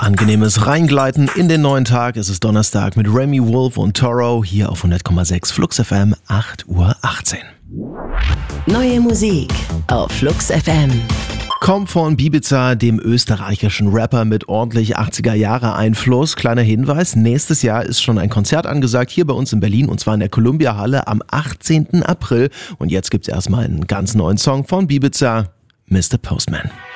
Angenehmes Reingleiten in den neuen Tag. Es ist Donnerstag mit Remy Wolf und Toro hier auf 100,6 Flux FM, 8:18 Uhr. Neue Musik auf Flux FM. Kommt von Bibiza, dem österreichischen Rapper mit ordentlich 80er-Jahre-Einfluss. Kleiner Hinweis, nächstes Jahr ist schon ein Konzert angesagt, hier bei uns in Berlin, und zwar in der Columbia-Halle am 18. April. Und jetzt gibt's erstmal einen ganz neuen Song von Bibiza, Mr. Postman.